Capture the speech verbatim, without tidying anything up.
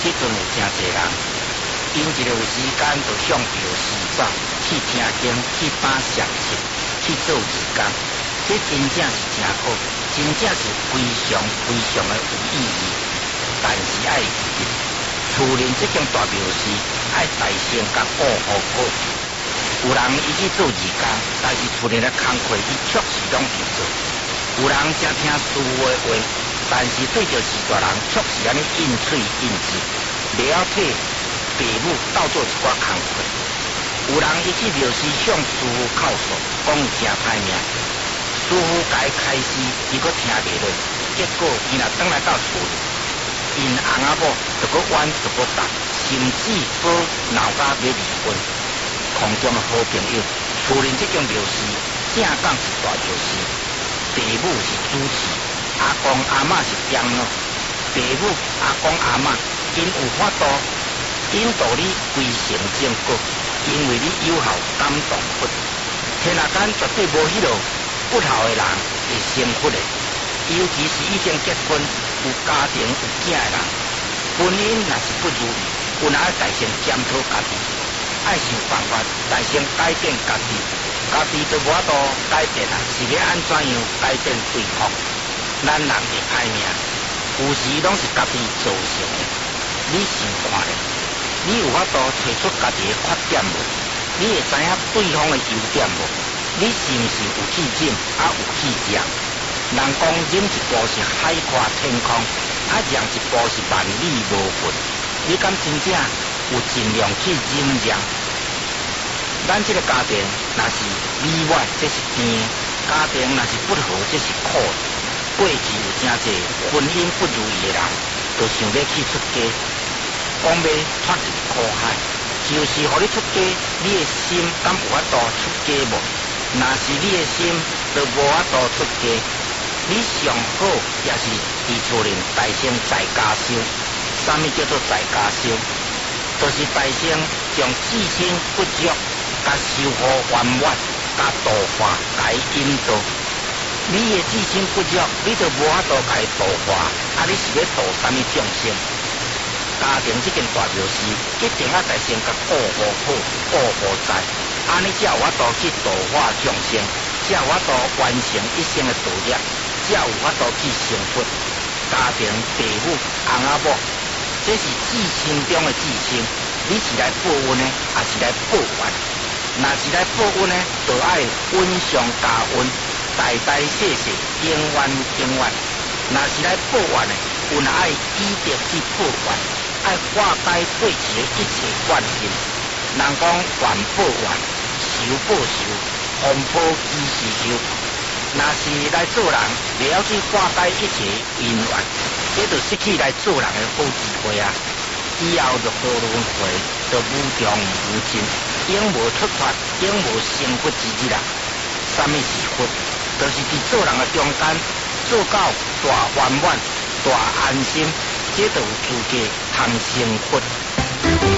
迄阵有真侪人，因一个有时间就向庙寺走，去听经，去办善事，去做义工，这真正是真好，真正是非常非常的有意义。但是爱记得，厝内这间大庙寺爱大声甲保护好。有人伊去做义工，但是厝内的工课伊确实拢唔做。有人正听师父的话，但是对着士大人确实安尼应喙应舌，袂晓替父母斗做一寡工课。有人伊去庙寺向师父叩诉，讲伊真歹命，师父甲伊开示，伊阁听袂落，结果伊若转来到厝里，因翁仔某就阁冤就阁答，甚至阁闹甲要离婚。空中的好朋友，厝内这间庙寺正讲是大庙寺，父母是主持，阿公阿嬷是点咯。父母阿公阿嬷因有法度引导你归成正果，因为你有效感动佛。天下间绝对无迄落不孝的人会成佛的，尤其是已经结婚有家庭有囝的人，婚姻若是不如意，本来大先检讨家己。爱想办法，大先改变家己，家己都无法度改变啊！是要安怎样改变对方？咱人会歹命，有时拢是家己造成的。你想看咧，你有法度找出家己的缺点无？你会知影对方的优点无？你是毋是有去忍啊？有去让？人讲忍一步是海阔天空，啊让一步是万里无云。你敢真正有尽量去忍让？咱这个家庭若是意外，这是甜；家庭若是不和，这是苦。过去有真侪婚姻不如意的人，就想要去出家，讲要脱离苦海，就是互你出家，你的心敢有法度出家无？若是你的心都无法度出家，你上好也是伫厝内大声在家修。啥物叫做在家修？就是大声将自身不足。甲修好圆满，甲度化，甲引导。你的自身不足，你就无法度甲伊度化，啊！你是要度啥物众生？家庭这间大庙寺，一定要大先甲保护好，保护在，安尼才有法度去度化众生，才有法度完成一生的道业，才有法度去成佛。家庭、父母、翁仔某，这是至亲中的至亲，你是来报恩呢，还是来报怨？若是来报恩呢，就爱恩上加恩，代代世世永远永远；若是来报怨呢，有爱依着去报怨，爱化解过去的一切怨恨。人讲怨报怨，仇报仇，鸿报其时休。若是来做人，袂晓去化解一切因缘，这就失去来做人的好机会啊！以后就好轮回，就无穷无尽。永无出发，永无成佛之日啦！什么是佛？就是伫做人的中间，做到大圆满、大安心，这就有资格通成佛。